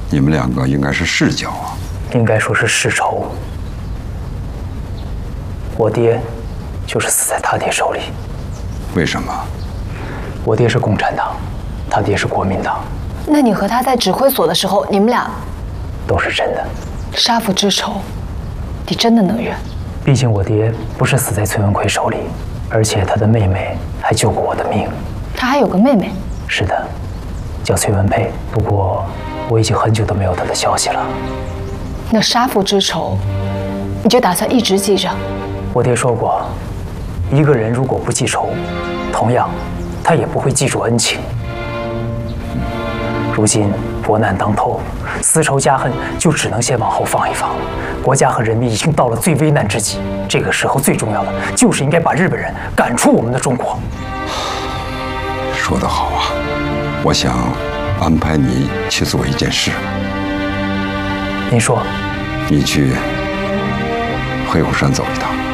你们两个应该是世交啊。 应该说是世仇。我爹就是死在他爹手里。 为什么？ 我爹是共产党，他爹是国民党。 那你和他在指挥所的时候，你们俩都是真的。 杀父之仇，你真的能忍？ 毕竟我爹不是死在崔文奎手里，而且他的妹妹还救过我的命。 他还有个妹妹？ 是的，叫崔文佩。不过我已经很久都没有她的消息了。 那杀父之仇，你就打算一直记着？ 我爹说过，一个人如果不记仇，同样，他也不会记住恩情。如今国难当头，私仇家恨就只能先往后放一放。国家和人民已经到了最危难之际，这个时候最重要的就是应该把日本人赶出我们的中国。 说得好啊！我想安排你去做一件事。 您说？ 你去黑虎山走一趟。